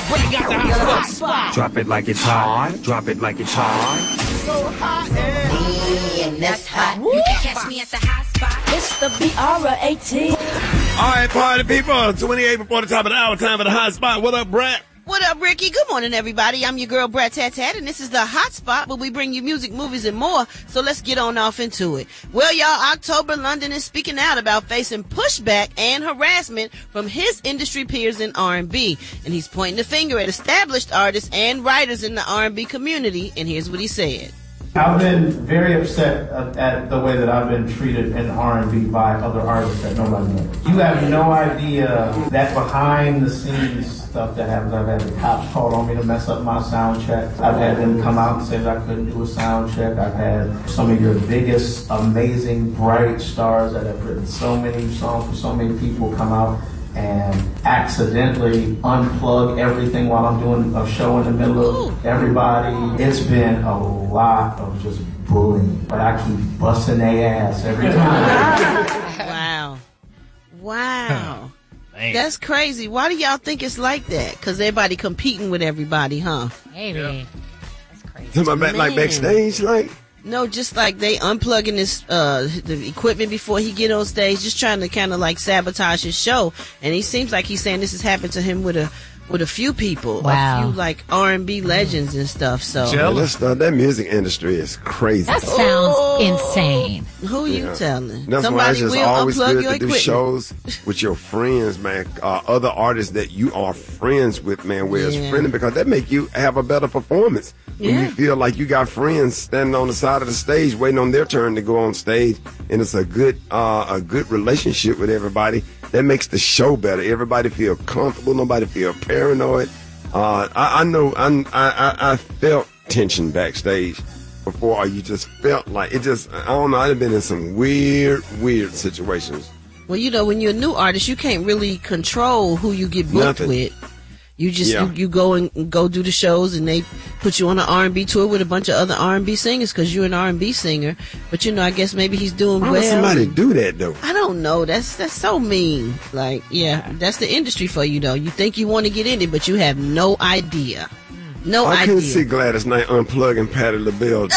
Bring out the hot spot. Drop it like it's hot. Drop it like it's hot. So hot and that's hot. You can catch me at the hot spot. It's the BR18. All right, party people. 28 before the top of the hour. Time for the hot spot. What up, Brett? What up, Ricky? Good morning, everybody. I'm your girl, Brat Tat Tat, and this is the Hot Spot, where we bring you music, movies, and more. So let's get on off into it. Well, y'all, October London is speaking out about facing pushback and harassment from his industry peers in R&B. And he's pointing the finger at established artists and writers in the R&B community. And here's what he said. I've been very upset at the way that I've been treated in R&B by other artists that nobody knows. You have no idea that behind the scenes stuff that happens. I've had the cops call on me to mess up my sound check. I've had them come out and say that I couldn't do a sound check. I've had some of your biggest, amazing, bright stars that have written so many songs for so many people come out and accidentally unplug everything while I'm doing a show in the middle of everybody. It's been a lot of just bullying, but I keep busting their ass every time. Wow. That's crazy. Why do y'all think it's like that? Because everybody competing with everybody, huh? Maybe. That's crazy. Like backstage, like? No, just like they unplugging this the equipment before he get on stage, just trying to kind of like sabotage his show. And he seems like he's saying this has happened to him with a few people, a few like R&B legends and stuff. So that music industry is crazy. That sounds insane. Who you telling? That's Somebody why it's just will always unplug good your to do equipment. shows with your friends, man. Other artists that you are friends with, man. Where it's friendly, because that make you have a better performance. When you feel like you got friends standing on the side of the stage waiting on their turn to go on stage, and it's a good relationship with everybody. That makes the show better. Everybody feel comfortable. Nobody feel paranoid. I know I felt tension backstage before. You just felt like it. Just I don't know. I've been in some weird situations. Well, you know, when you're a new artist, you can't really control who you get booked with. You just you go do the shows, and they put you on an R&B tour with a bunch of other R&B singers because you're an R&B singer. But you know, I guess maybe he's doing well. Why would somebody do that though? I don't know. That's so mean. Like, that's the industry for you though. You think you want to get in it, but you have no idea. I couldn't see Gladys Knight unplugging Patti LaBelle.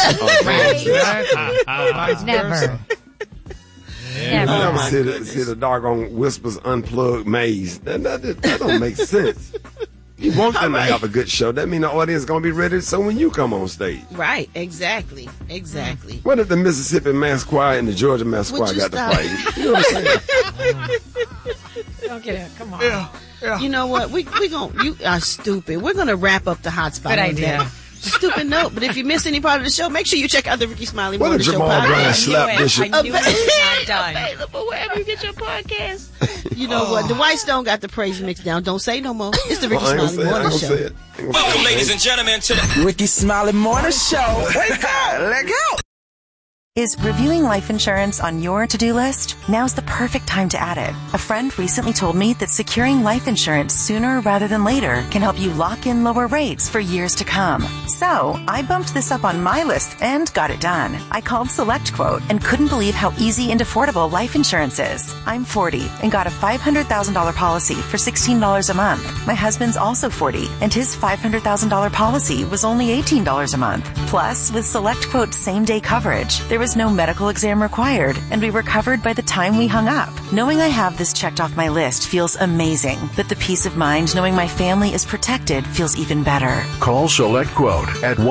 Never. You never see the doggone Whispers unplugged Maze. That don't make sense. You want them to have a good show. That means the audience is going to be ready so when you come on stage. Right, exactly. What if the Mississippi Mass Choir and the Georgia Mass Choir got to fight? You know what I'm saying? Don't get it. Come on. Yeah. You know what? You are stupid. We're going to wrap up the hot spot. Good idea. Stupid note, but if you miss any part of the show, make sure you check out the Ricky Smiley Morning Show Jamal Brown slap Bishop? I knew it was not done. Available wherever you get your podcast. You know what? Dwight Stone got the praise mix down. Don't say no more. It's the Ricky Smiley Morning Show. welcome, ladies and gentlemen, to the Ricky Smiley Morning Show. Wake up! Let go! Is reviewing life insurance on your to-do list? Now's the perfect time to add it. A friend recently told me that securing life insurance sooner rather than later can help you lock in lower rates for years to come. So, I bumped this up on my list and got it done. I called SelectQuote and couldn't believe how easy and affordable life insurance is. I'm 40 and got a $500,000 policy for $16 a month. My husband's also 40 and his $500,000 policy was only $18 a month. Plus, with SelectQuote's same-day coverage, there was no medical exam required, and we were covered by the time we hung up. Knowing I have this checked off my list feels amazing, but the peace of mind knowing my family is protected feels even better. Call SelectQuote at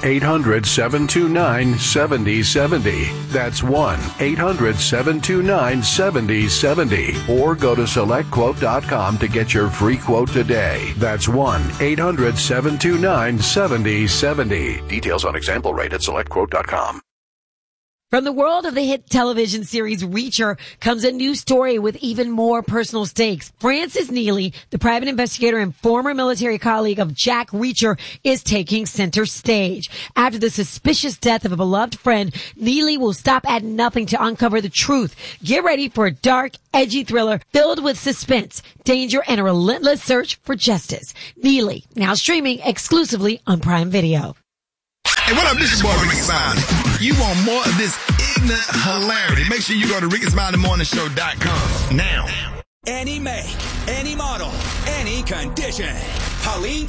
1-800-729-7070. That's 1-800-729-7070. Or go to SelectQuote.com to get your free quote today. That's 1-800-729-7070. Details on example rate at SelectQuote.com. From the world of the hit television series Reacher comes a new story with even more personal stakes. Francis Neely, the private investigator and former military colleague of Jack Reacher, is taking center stage. After the suspicious death of a beloved friend, Neely will stop at nothing to uncover the truth. Get ready for a dark, edgy thriller filled with suspense, danger, and a relentless search for justice. Neely, now streaming exclusively on Prime Video. Hey, what up? This is your boy Ricky Smiley. You want more of this ignorant hilarity? Make sure you go to RickySmileyMorningShow.com now. Any make, any model, any condition. Helene